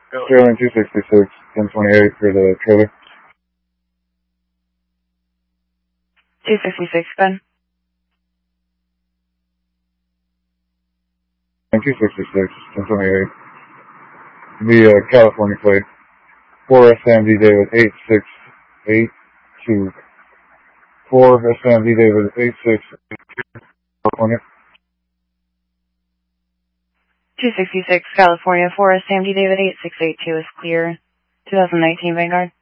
Trailing 266, 1028 for the trailer. 266, Ben. 266, 1028. The California plate. 4 SMD David 8682. 4 SMD David 8682, California. 266, California, 4 SMD David 8682 is clear. 2019 Vanguard.